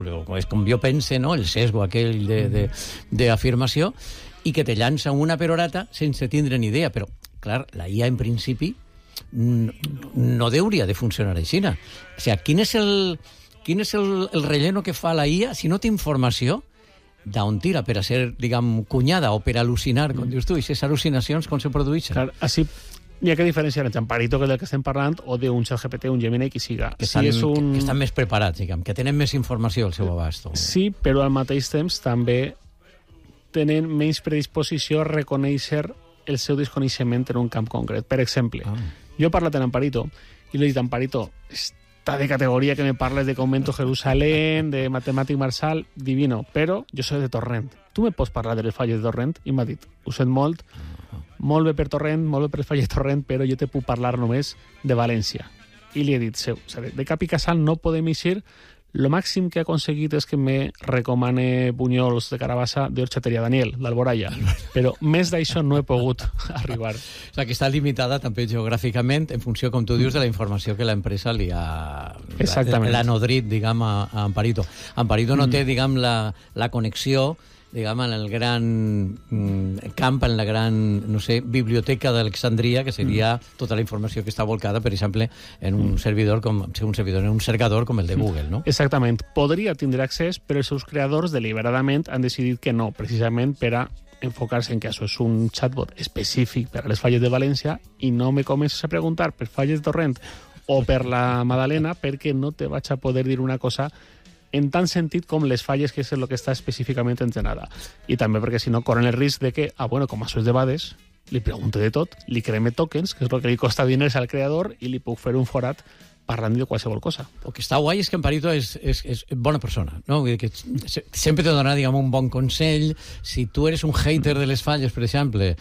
és com jo pense, no? El sesgo aquell d'afirmació, i que te llança una perorata sense tindre ni idea. Però, clar, la IA en principi no hauria de funcionar així. O sigui, quin és el relleno que fa la IA si no té informació d'on tira per a ser, diguem, cunyada o per al·lucinar, com dius tu, i aquestes al·lucinacions com se produeixen? Clar, així hi ha que diferenciar entre Amparito, que és del que estem parlant, o d'un ChatGPT, un Gemini, qui siga. Que estan més preparats, diguem, que tenen més informació al seu abast. Sí, però al mateix temps també tenen menys predisposició a reconèixer el seu desconeixement en un camp concret. Per exemple, jo he parlat amb Amparito i li he dit, Amparito, está de categoría que me parles de Convento Jerusalén, de Matemàtic Marçal, divino, però jo soy de Torrent. Tu me pots parlar de les falles de Torrent? I m'ha dit, ho sent molt bé per Torrent, molt bé per les falles de Torrent, però jo te puc parlar només de València. I li he dit, de cap i casal no podem eixir. Lo màxim que he aconseguit és que me recomane bunyols de carabassa d'Horxateria Daniel, d'Alboraya, però més d'això no he pogut arribar. O sigui, que està limitada també geogràficament en funció, com tu dius, de la informació que l'empresa li ha nodrit, diguem, a Amparito. Amparito no té, diguem, la connexió, diguem, en el gran camp, en la gran, no sé, biblioteca d'Alexandria, que seria tota la informació que està volcada, per exemple, en un servidor en un cercador com el de Google, no? Exactament. Podria tindre accés, però els seus creadors deliberadament han decidit que no, precisament per a enfocar-se en que això és un chatbot específic per a les falles de València i no me comences a preguntar per falles de Torrent o per la Madalena, perquè no te vaig a poder dir una cosa en tant sentit com les falles, que és el que està específicament entrenada. I també perquè, si no, corren el risc de que, com això és de Bades, li pregunte de tot, li creme tokens, que és el que li costa diners al creador, i li puc fer un forat parlant de qualsevol cosa. El que està guai és que Amparito és bona persona, no? Vull dir que sempre te donarà, diguem, un bon consell. Si tu eres un hater de les falles, per exemple,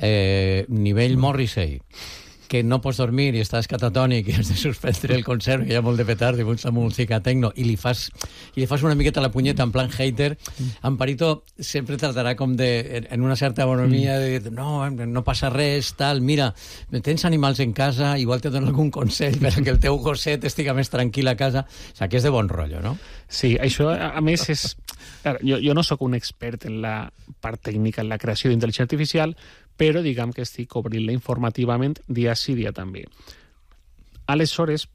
nivell Morrissey, que no pots dormir i estàs catatònic i has de suspendre el concert, que hi ha molt de petard i molta música tecno, i li fas una miqueta la punyeta en plan hater, Amparito sempre tratarà com en una certa bonomia de dir, no passa res, tal, mira, tens animals en casa, igual te dono algun consell perquè el teu gosset estiga més tranquil a casa. O sigui, que és de bon rotllo, no? Sí, això, a més, és... Jo no sóc un expert en la part tècnica, en la creació d'intel·ligència artificial, però diguem que estic obrint-la informativament dia sí, dia també. Aleshores,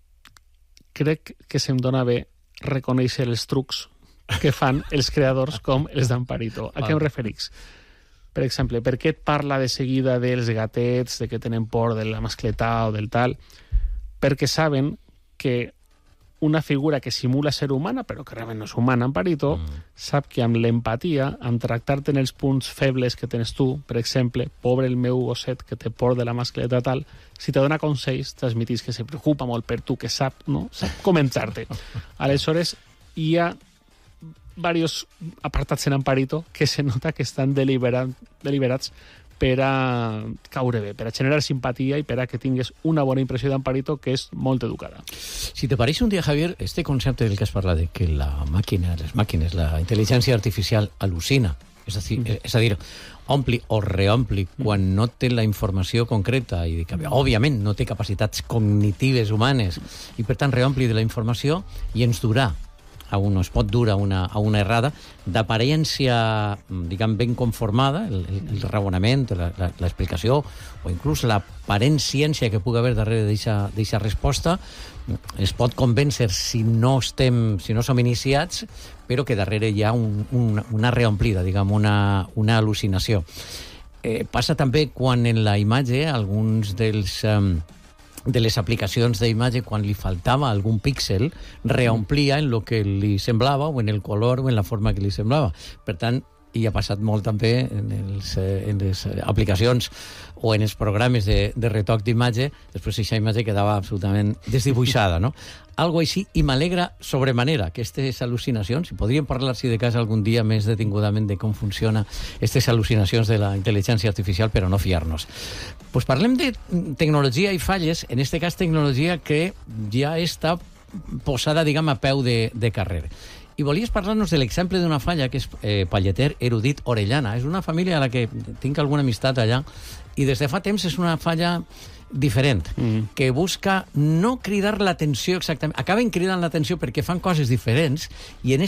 crec que se'm dona bé reconèixer els trucs que fan els creadors com els d'Amparito. A què em referix? Per exemple, per què et parla de seguida dels gatets, de que tenen por de la mascletà o del tal? Perquè saben que una figura que simula ser humana, però que realment no és humana, Amparito, sap que amb l'empatia, amb tractar-te en els punts febles que tens tu, per exemple, pobre el meu gosset que té por de la mascleta tal, si te dona consells, transmitís que se preocupa molt per tu, que sap, no? Sap comentar-te. Aleshores, hi ha diversos apartats en Amparito que se nota que estan deliberats per a caure bé, per a generar simpatia i per a que tingues una bona impressió d'Amparito, que és molt educada. Si te pareix un dia, Javier, este concepte del que has parlat, de que la màquines, la intel·ligència artificial al·lucina, és a dir, ompli o reompli quan no té la informació concreta i que, òbviament, no té capacitats cognitives humanes i, per tant, reompli de la informació i ens durà es pot dur a una errada d'aparència, diguem, ben conformada, el raonament, l'explicació, o inclús l'aparent ciència que pugui haver darrere d'aquesta resposta, es pot convèncer si no som iniciats, però que darrere hi ha una reomplida, diguem, una al·lucinació. Passa també quan en la imatge alguns de les aplicacions d'imatge, quan li faltava algun píxel, reomplia en el que li semblava, o en el color, o en la forma que li semblava. Per tant, i ha passat molt també en les aplicacions o en els programes de retoc d'imatge, després aquesta imatge quedava absolutament desdibuixada, no? Algo així, i m'alegra sobremanera aquestes al·lucinacions, i podríem parlar, si de cas, algun dia més detingudament de com funciona aquestes al·lucinacions de la intel·ligència artificial, però no fiar-nos. Pues parlem de tecnologia i falles, en este cas tecnologia que ja està posada, diguem, a peu de carrer. I volies parlar-nos de l'exemple d'una falla que és Palleter Erudit Orellana. És una família a la que tinc alguna amistat allà i des de fa temps és una falla diferent, que busca no cridar l'atenció exactament. Acaben cridant l'atenció perquè fan coses diferents i en